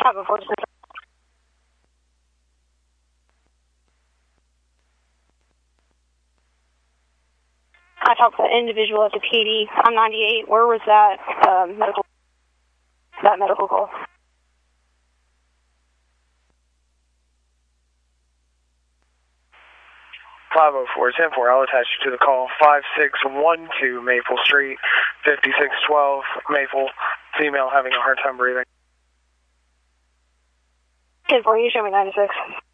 504. I talked to the individual at the PD. I'm 98. Where was that medical call? 504, 10-4, I'll attach you to the call. 5612 Maple Street, 5612 Maple, female having a hard time breathing. 10-4, you show me 96.